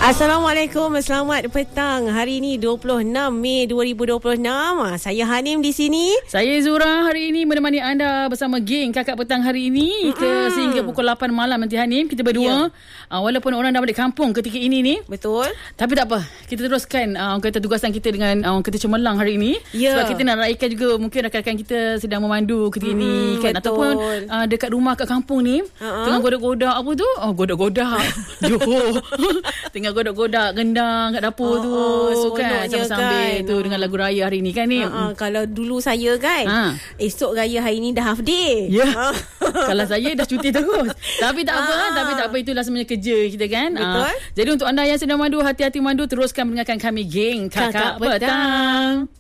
Assalamualaikum, selamat petang. Hari ini 26 Mei 2026. Saya Hanim di sini. Saya Zura hari ini menemani anda bersama geng Kakak Petang hari ini sehingga pukul 8 malam nanti Hanim. Kita berdua. Walaupun orang dah balik kampung ketika ini ni. Betul. Tapi tak apa. Kita teruskan kata tugasan kita dengan kita cemerlang hari ini. Sebab kita nak raikan juga mungkin rakan-rakan kita sedang memandu ketika ini kan. Ataupun dekat rumah kat kampung ni tengah godak-godak apa tu? Godak-godak. Johor. Tengah godak-godak gendang kat dapur tu kan, sambil-sambil kan. Tu dengan lagu raya hari ni kan ni. Kalau dulu saya kan esok raya hari ni dah half day. Kalau saya dah cuti terus. Tapi tak apa, itulah sebenarnya kerja kita kan. Betul. Jadi untuk anda yang sedang mandu, hati-hati mandu, teruskan mendengarkan kami geng Kakak Petang.